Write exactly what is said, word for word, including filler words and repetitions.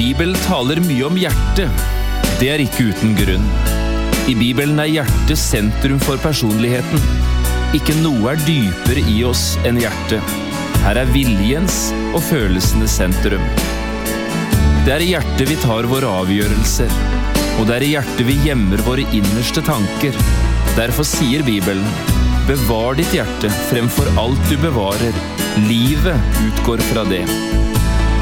Bibelen taler mye om hjertet. Det er ikke uten grunn. I Bibelen er hjertet sentrum for personligheten. Ikke noe er dypere i oss enn hjertet. Her er viljens og følelsenes sentrum. Det er i hjertet vi tar våre avgjørelser, og det er i hjertet vi gjemmer våre innerste tanker. Derfor sier Bibelen, bevar ditt hjerte fremfor alt du bevarer. Livet utgår fra det.